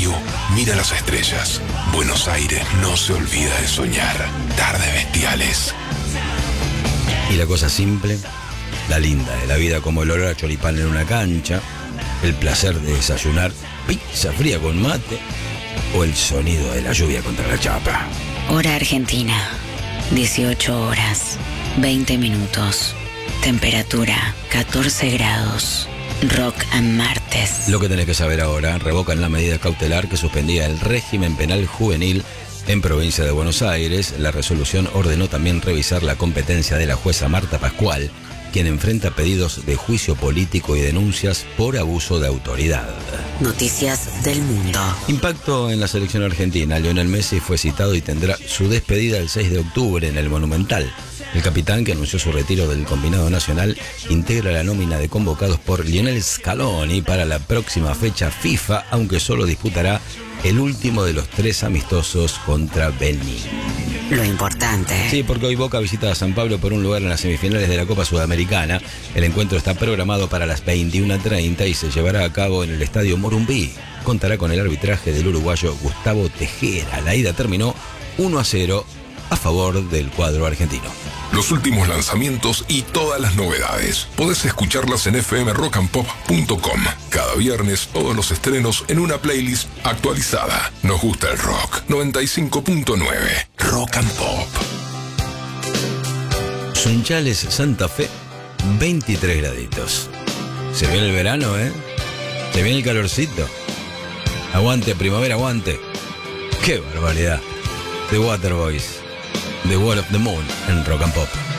diario, mira las estrellas. Buenos Aires no se olvida de soñar. Tardes bestiales. Y la cosa simple, la linda de la vida, como el olor a choripán en una cancha, el placer de desayunar pizza fría con mate o el sonido de la lluvia contra la chapa. Hora Argentina, 18 horas, 20 minutos. Temperatura, 14 grados. Rock and Martes. Lo que tenés que saber ahora, revocan la medida cautelar que suspendía el régimen penal juvenil en provincia de Buenos Aires. La resolución ordenó también revisar la competencia de la jueza Marta Pascual, quien enfrenta pedidos de juicio político y denuncias por abuso de autoridad. Noticias del mundo. Impacto en la selección argentina. Lionel Messi fue citado y tendrá su despedida el 6 de octubre en el Monumental. El capitán, que anunció su retiro del combinado nacional, integra la nómina de convocados por Lionel Scaloni para la próxima fecha FIFA, aunque solo disputará el último de los 3 amistosos contra Benín. Lo importante. Sí, porque hoy Boca visita a San Pablo por un lugar en las semifinales de la Copa Sudamericana. El encuentro está programado para las 21:30 y se llevará a cabo en el Estadio Morumbí. Contará con el arbitraje del uruguayo Gustavo Tejera. La ida terminó 1-0 a favor del cuadro argentino. Los últimos lanzamientos y todas las novedades. Podés escucharlas en fmrockandpop.com. Cada viernes todos los estrenos en una playlist actualizada. Nos gusta el rock. 95.9 Rock and Pop. Sunchales, Santa Fe, 23 graditos. Se viene el verano, ¿eh? Se viene el calorcito. Aguante, primavera, aguante. ¡Qué barbaridad! The Waterboys, The Wall of the Moon en Rock and Pop.